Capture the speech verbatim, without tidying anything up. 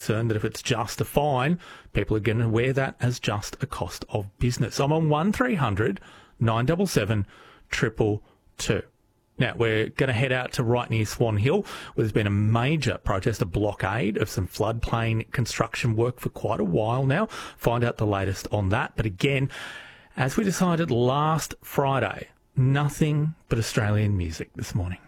concerned that if it's just a fine, people are going to wear that as just a cost of business. I'm on one three hundred nine seven seven two two two. Now, we're going to head out to right near Swan Hill, where there's been a major protest, a blockade of some floodplain construction work for quite a while now. Find out the latest on that. But again, as we decided last Friday, nothing but Australian music this morning.